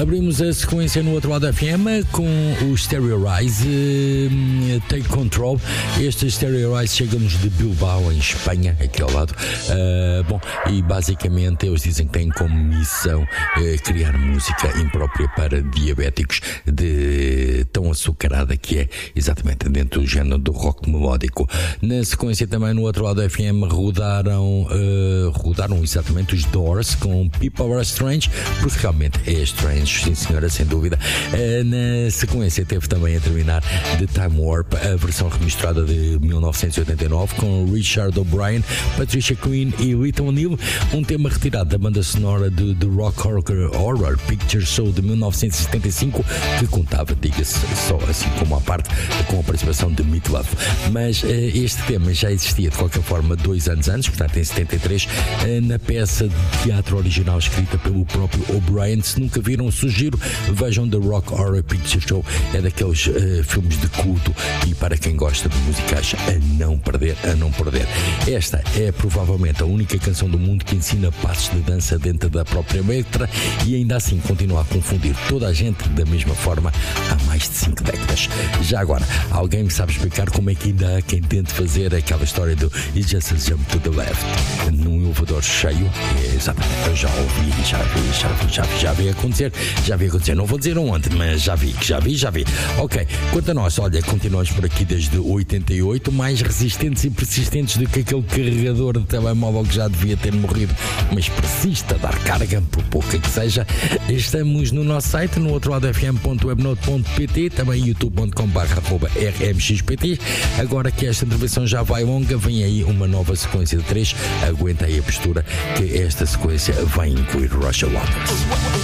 Abrimos a sequência no outro lado da FM com o Stereo Rise, Take Control. Este Stereo Rise chega-nos de Bilbao, em Espanha, aqui ao lado. E basicamente eles dizem que têm como missão criar música imprópria para diabéticos, de tão açucarada que é, exatamente dentro do género do rock melódico. Na sequência também no outro lado da FM rodaram exatamente os Doors com People Are Strange, porque realmente é strange, sim senhora, sem dúvida. Na sequência teve também a terminar The Time Warp, a versão remisturada de 1989 com Richard O'Brien, Patricia Quinn e Rita O'Neill, um tema retirado da banda sonora de The Rock Horror Picture Show de 1975, que contava, diga-se só assim como à parte, com a participação de Meat Love. Mas este tema já existia de qualquer forma 2 anos antes, portanto em 73, na peça de teatro original escrita pelo próprio O'Brien. Se nunca viram, sugiro, vejam The Rock Horror Picture Show, é daqueles filmes de culto e para quem gosta de musicais a não perder. Esta é provavelmente a única canção do mundo que ensina passos de dança dentro da própria letra e ainda assim continua a confundir toda a gente da mesma forma há mais de 5 décadas. Já agora, alguém me sabe explicar como é que ainda há quem tente fazer aquela história do It's Just a Jump to the Left num elevador cheio? Exatamente, eu já ouvi, já vi acontecer. Não vou dizer onde, mas já vi. Ok, quanto a nós, olha, continuamos por aqui desde 88, mais resistentes e persistentes do que aquele carregador de telemóvel que já devia ter morrido, mas persiste a dar carga, por pouca que seja. Estamos no nosso site, no outro lado fm.webnote.pt, também youtube.com/rmxpt. Agora que esta intervenção já vai longa, vem aí uma nova sequência de 3. Aguenta aí a postura, que esta sequência vai incluir Roger Waters.